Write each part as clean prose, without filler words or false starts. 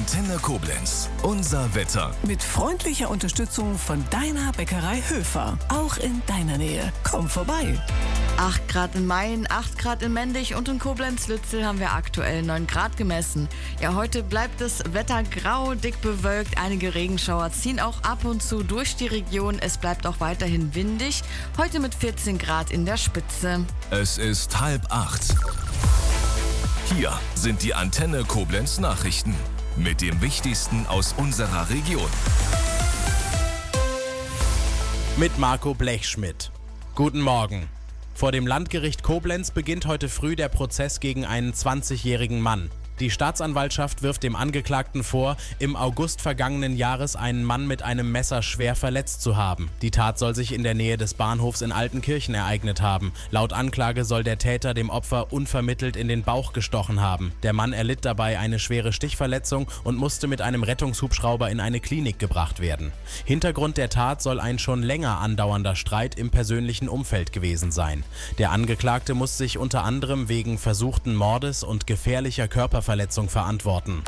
Antenne Koblenz. Unser Wetter. Mit freundlicher Unterstützung von deiner Bäckerei Höfer. Auch in deiner Nähe. Komm vorbei. 8 Grad in Mayen, 8 Grad in Mendig und in Koblenz-Lützel haben wir aktuell 9 Grad gemessen. Ja, heute bleibt das Wetter grau, dick bewölkt. Einige Regenschauer ziehen auch ab und zu durch die Region. Es bleibt auch weiterhin windig. Heute mit 14 Grad in der Spitze. Es ist 7:30. Hier sind die Antenne Koblenz Nachrichten. Mit dem Wichtigsten aus unserer Region. Mit Marco Blechschmidt. Guten Morgen. Vor dem Landgericht Koblenz beginnt heute früh der Prozess gegen einen 20-jährigen Mann. Die Staatsanwaltschaft wirft dem Angeklagten vor, im August vergangenen Jahres einen Mann mit einem Messer schwer verletzt zu haben. Die Tat soll sich in der Nähe des Bahnhofs in Altenkirchen ereignet haben. Laut Anklage soll der Täter dem Opfer unvermittelt in den Bauch gestochen haben. Der Mann erlitt dabei eine schwere Stichverletzung und musste mit einem Rettungshubschrauber in eine Klinik gebracht werden. Hintergrund der Tat soll ein schon länger andauernder Streit im persönlichen Umfeld gewesen sein. Der Angeklagte muss sich unter anderem wegen versuchten Mordes und gefährlicher Körperverletzung verantworten.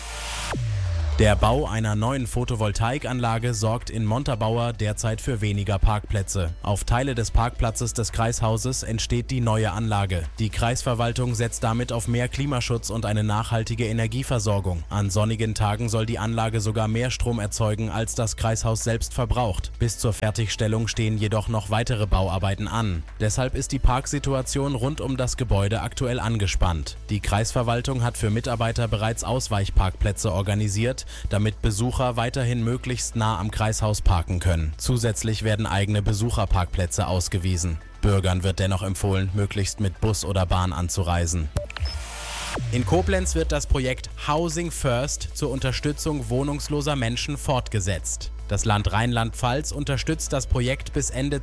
Der Bau einer neuen Photovoltaikanlage sorgt in Montabaur derzeit für weniger Parkplätze. Auf Teile des Parkplatzes des Kreishauses entsteht die neue Anlage. Die Kreisverwaltung setzt damit auf mehr Klimaschutz und eine nachhaltige Energieversorgung. An sonnigen Tagen soll die Anlage sogar mehr Strom erzeugen, als das Kreishaus selbst verbraucht. Bis zur Fertigstellung stehen jedoch noch weitere Bauarbeiten an. Deshalb ist die Parksituation rund um das Gebäude aktuell angespannt. Die Kreisverwaltung hat für Mitarbeiter bereits Ausweichparkplätze organisiert, damit Besucher weiterhin möglichst nah am Kreishaus parken können. Zusätzlich werden eigene Besucherparkplätze ausgewiesen. Bürgern wird dennoch empfohlen, möglichst mit Bus oder Bahn anzureisen. In Koblenz wird das Projekt Housing First zur Unterstützung wohnungsloser Menschen fortgesetzt. Das Land Rheinland-Pfalz unterstützt das Projekt bis Ende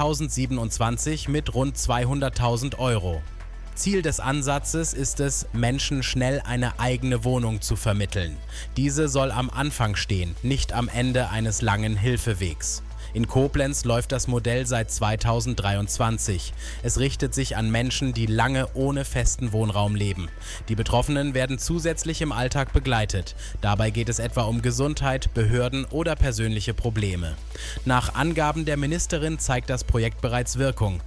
2027 mit rund 200.000 Euro. Ziel des Ansatzes ist es, Menschen schnell eine eigene Wohnung zu vermitteln. Diese soll am Anfang stehen, nicht am Ende eines langen Hilfewegs. In Koblenz läuft das Modell seit 2023. Es richtet sich an Menschen, die lange ohne festen Wohnraum leben. Die Betroffenen werden zusätzlich im Alltag begleitet. Dabei geht es etwa um Gesundheit, Behörden oder persönliche Probleme. Nach Angaben der Ministerin zeigt das Projekt bereits Wirkung.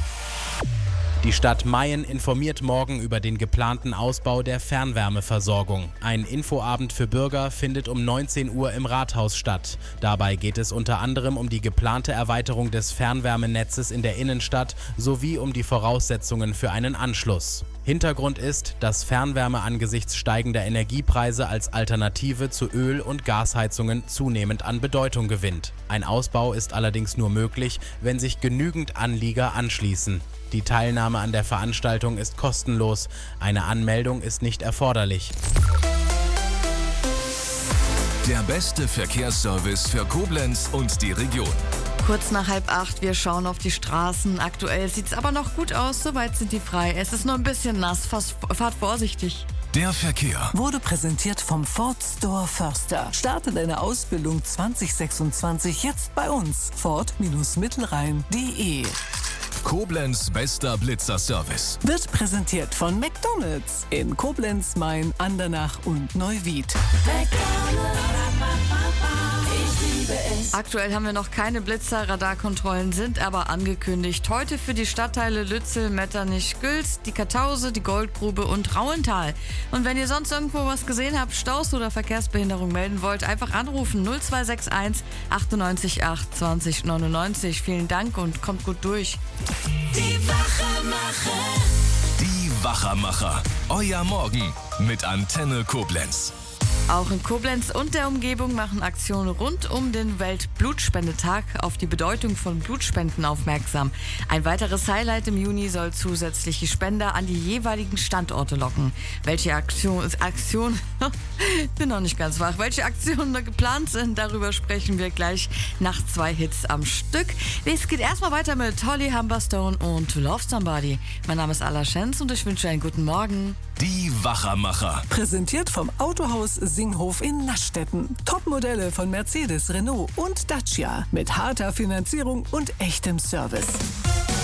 Die Stadt Mayen informiert morgen über den geplanten Ausbau der Fernwärmeversorgung. Ein Infoabend für Bürger findet um 19 Uhr im Rathaus statt. Dabei geht es unter anderem um die geplante Erweiterung des Fernwärmenetzes in der Innenstadt sowie um die Voraussetzungen für einen Anschluss. Hintergrund ist, dass Fernwärme angesichts steigender Energiepreise als Alternative zu Öl- und Gasheizungen zunehmend an Bedeutung gewinnt. Ein Ausbau ist allerdings nur möglich, wenn sich genügend Anlieger anschließen. Die Teilnahme an der Veranstaltung ist kostenlos. Eine Anmeldung ist nicht erforderlich. Der beste Verkehrsservice für Koblenz und die Region. Kurz nach 7:30, wir schauen auf die Straßen. Aktuell sieht es aber noch gut aus, soweit sind die frei. Es ist nur ein bisschen nass, fahrt vorsichtig. Der Verkehr Wurde präsentiert vom Ford Store Förster. Starte deine Ausbildung 2026 jetzt bei uns. Ford-Mittelrhein.de. Koblenz bester Blitzerservice. Wird präsentiert von McDonald's in Koblenz, Mayen, Andernach und Neuwied. Aktuell haben wir noch keine Blitzer, Radarkontrollen sind aber angekündigt. Heute für die Stadtteile Lützel, Metternich, Gülz, die Kartause, die Goldgrube und Rauental. Und wenn ihr sonst irgendwo was gesehen habt, Staus oder Verkehrsbehinderung melden wollt, einfach anrufen 0261 98 8 20 99. Vielen Dank und kommt gut durch. Die Wachermacher. Euer Morgen mit Antenne Koblenz. Auch in Koblenz und der Umgebung machen Aktionen rund um den Weltblutspendetag auf die Bedeutung von Blutspenden aufmerksam. Ein weiteres Highlight im Juni soll zusätzliche Spender an die jeweiligen Standorte locken. Welche Aktionen bin noch nicht ganz wach. Welche Aktionen da geplant sind, darüber sprechen wir gleich nach 2 Hits am Stück. Es geht erstmal weiter mit Holly Humberstone und To Love Somebody. Mein Name ist Alla Schenz und ich wünsche einen guten Morgen. Die Wachermacher. Präsentiert vom Autohaus Singhof in Naschstetten. Topmodelle von Mercedes, Renault und Dacia. Mit harter Finanzierung und echtem Service.